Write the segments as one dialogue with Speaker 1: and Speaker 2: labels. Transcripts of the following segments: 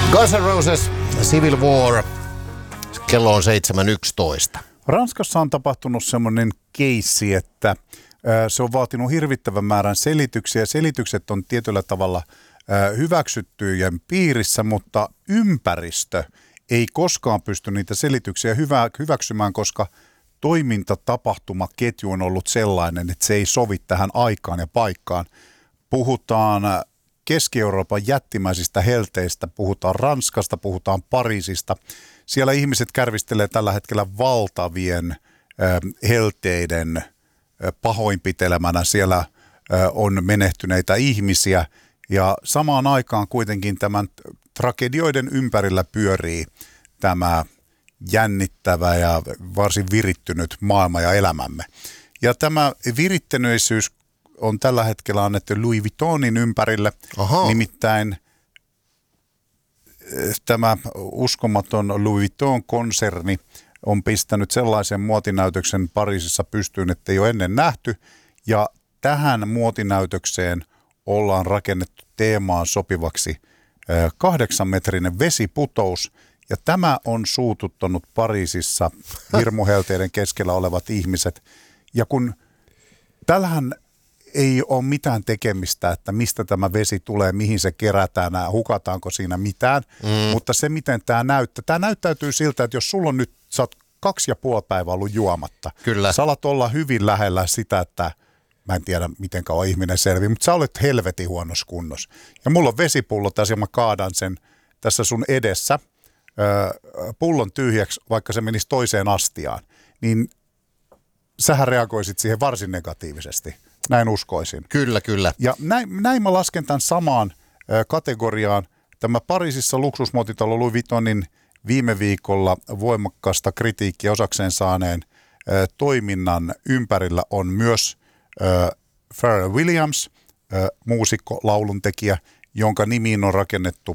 Speaker 1: Guns N' Roses, Civil War, kello on 7.11.
Speaker 2: Ranskassa on tapahtunut semmoinen keissi, että se on vaatinut hirvittävän määrän selityksiä. Selitykset on tietyllä tavalla hyväksyttyjen piirissä, mutta ympäristö ei koskaan pysty niitä selityksiä hyväksymään, koska toimintatapahtumaketju on ollut sellainen, että se ei sovi tähän aikaan ja paikkaan. Puhutaan Keski-Euroopan jättimäisistä helteistä, puhutaan Ranskasta, puhutaan Pariisista. Siellä ihmiset kärvistelee tällä hetkellä valtavien helteiden pahoinpitelemänä. Siellä on menehtyneitä ihmisiä ja samaan aikaan kuitenkin tämän tragedioiden ympärillä pyörii tämä jännittävä ja varsin virittynyt maailma ja elämämme. Ja tämä virittyneisyys on tällä hetkellä annettu Louis Vuittonin ympärille. Aha. Nimittäin tämä uskomaton Louis Vuitton-konserni on pistänyt sellaisen muotinäytöksen Pariisissa pystyyn, että ei ole ennen nähty. Ja tähän muotinäytökseen ollaan rakennettu teemaan sopivaksi 8-metrinen vesiputous. Ja tämä on suututtanut Pariisissa hirmuhelteiden keskellä olevat ihmiset. Ja kun tällähän ei ole mitään tekemistä, että mistä tämä vesi tulee, mihin se kerätään, hukataanko siinä mitään. Mutta se, miten tämä näyttäytyy siltä, että jos sulla on nyt, sä oot 2,5 päivää ollut juomatta. Kyllä. Sä alat olla hyvin lähellä sitä, että mä en tiedä, miten kauan ihminen selvii, mutta sä olet helvetin huonossa kunnossa. Ja mulla on vesipullo tässä ja mä kaadan sen tässä sun edessä pullon tyhjäksi, vaikka se menisi toiseen astiaan. Niin sähän reagoisit siihen varsin negatiivisesti. Näin uskoisin.
Speaker 1: Kyllä, kyllä.
Speaker 2: Ja näin mä lasken tämän samaan kategoriaan. Tämä Pariisissa luksusmuotitalo Louis Vuittonin viime viikolla voimakkaasta kritiikkiä osakseen saaneen toiminnan ympärillä on myös Pharrell Williams, muusikko, lauluntekijä, jonka nimiin on rakennettu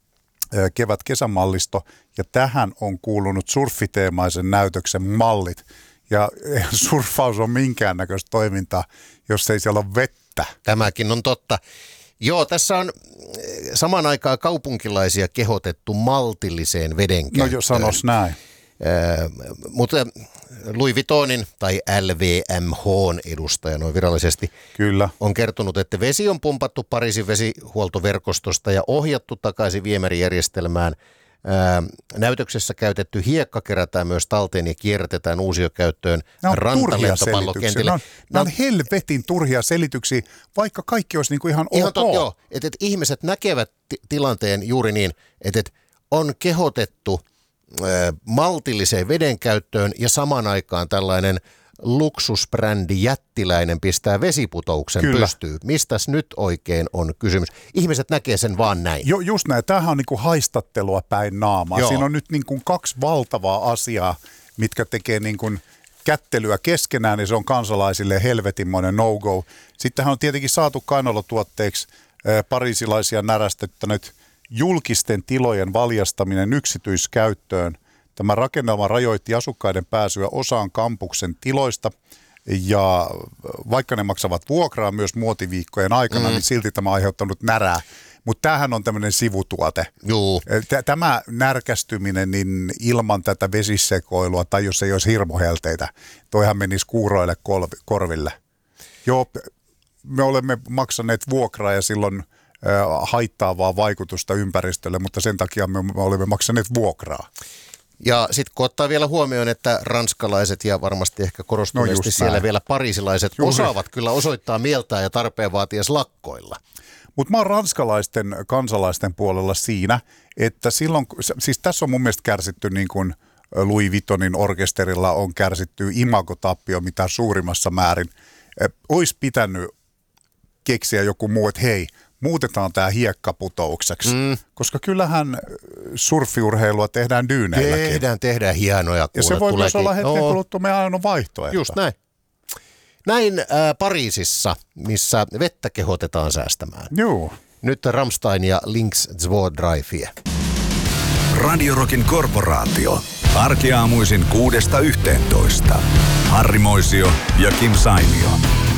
Speaker 2: kevät-kesämallisto. Ja tähän on kuulunut surfiteemaisen näytöksen mallit. Ja surffaus on minkäännäköistä toimintaa, jos ei siellä ole vettä.
Speaker 1: Tämäkin on totta. Joo, tässä on samaan aikaan kaupunkilaisia kehotettu maltilliseen vedenkäyttöön.
Speaker 2: No jo sanos näin.
Speaker 1: Mutta Louis Vuittonin tai LVMHn edustaja noin virallisesti
Speaker 2: Kyllä.
Speaker 1: on kertonut, että vesi on pumpattu Pariisin vesihuoltoverkostosta ja ohjattu takaisin viemärijärjestelmään. Näytöksessä käytetty hiekka kerätään myös talteen ja kierrätetään uusiokäyttöön rantalentopallokentille.
Speaker 2: Nämä on helvetin turhia selityksiä, vaikka kaikki olisi niinku ihan ok.
Speaker 1: Joo, että ihmiset näkevät tilanteen juuri niin, että on kehotettu maltilliseen vedenkäyttöön ja samaan aikaan tällainen luksusbrändi jättiläinen pistää vesiputouksen pystyyn. Mistäs nyt oikein on kysymys? Ihmiset näkee sen vaan näin.
Speaker 2: Just näin. Tämähän on niinku haistattelua päin naamaa. Joo. Siinä on nyt niinku 2 valtavaa asiaa, mitkä tekee niinku kättelyä keskenään, niin se on kansalaisille helvetinmoinen no-go. Sittenhän on tietenkin saatu kainalotuotteeksi pariisilaisia närästyttänyt julkisten tilojen valjastaminen yksityiskäyttöön. Tämä rakennelma rajoitti asukkaiden pääsyä osaan kampuksen tiloista ja vaikka ne maksavat vuokraa myös muotiviikkojen aikana, niin silti tämä on aiheuttanut närää. Mutta tämähän on tämmöinen sivutuote.
Speaker 1: Juu.
Speaker 2: Tämä närkästyminen niin ilman tätä vesisekoilua tai jos ei olisi hirmuhelteitä, toihan menisi kuuroille korville. Joo, me olemme maksaneet vuokraa ja silloin haittaavaa vaikutusta ympäristölle, mutta sen takia me olemme maksaneet vuokraa.
Speaker 1: Ja sitten kun ottaa vielä huomioon, että ranskalaiset ja varmasti ehkä korostuneesti siellä vielä pariisilaiset osaavat kyllä osoittaa mieltään ja tarpeen vaatiessa lakkoilla.
Speaker 2: Mutta mä oon ranskalaisten kansalaisten puolella siinä, että silloin, siis tässä on mun mielestä kärsitty niin kuin Louis Vuittonin orkesterilla on kärsitty imagotappio mitä suurimmassa määrin. Ois pitänyt keksiä joku muu, että hei, muutetaan tämä hiekkaputoukseksi, koska kyllähän surfiurheilua tehdään dyyneilläkin.
Speaker 1: Tehdään hienoja.
Speaker 2: Ja se voi myös olla hetken kuluttua meidän ainoa vaihtoehto.
Speaker 1: Just näin. Näin Pariisissa, missä vettä kehotetaan säästämään.
Speaker 2: Joo.
Speaker 1: Nyt Rammstein ja Links 2 Drive.
Speaker 3: Radio Rockin korporaatio. Arkiaamuisin 6–11. Harri Moisio ja Kim Sainio.